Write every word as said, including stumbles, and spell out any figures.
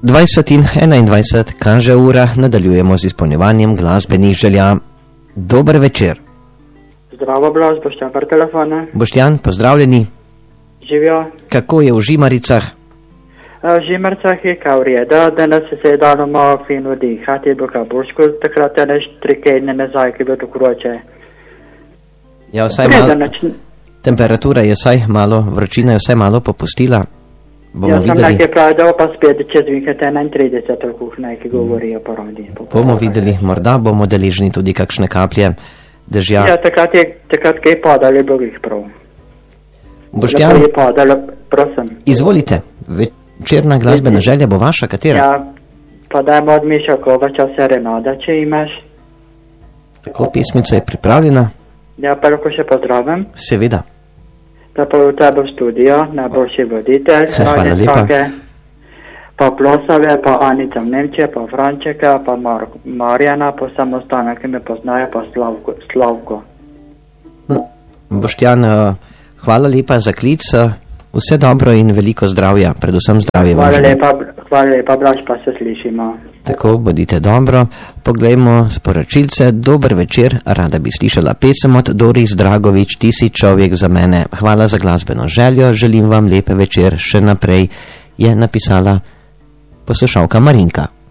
dvajset in enaindvajset kaže ura, nadaljujemo z izpolnjevanjem glasbenih želja. Dober večer. Zdravo, Blaž, Boštjan par telefona. Boštjan, pozdravljeni. Živijo. Kako je v Žimaricah? V Žimaricah je kao reda, danes se je dalo malo fino dihati, je bilo kao božko, takrat je neš tri kedne nazaj, ki je bilo tako vroče. Ja, vsaj malo, temperatura je vsaj malo, vročina je vsaj malo popustila. Bomo ja, sem videli. nekaj pravdal, pa spet čez vikend enaintrideset, tako nekaj govorijo po rodi. Bomo videli, morda bomo deležni tudi kakšne kaplje dežja. Ja, takrat je, takrat kaj je padalo, je bilo jih prav. Boštjan, Lepo je padalo, prosim. izvolite, večerna glasbena želja bo vaša, katera? Ja, pa dajmo od Miša Kovača Serenada, če imaš. Tako, pesmica je pripravljena. Ja, pa lahko še pozdravim. Seveda. Da pa v tebe v studio, najboljši voditelj, Hvala lepa. skake, pa Plosave, pa Anica Nemčija, pa Frančeka, pa Mar Marjana, pa samostana, ki me poznajo, pa Slavko. Slavko. Boštjan, hvala lepa za klic, vse dobro in veliko zdravja, predvsem zdravje vam Hvala želim. lepa, hvala lepa, Blaž, pa se slišimo. Tako, bodite dobro. Poglejmo sporočilce. Dober večer, rada bi slišala pesem od Doris Dragovič, Ti si človek za mene. Hvala za glasbeno željo, želim vam lepe večer še naprej, je napisala poslušalka Marinka.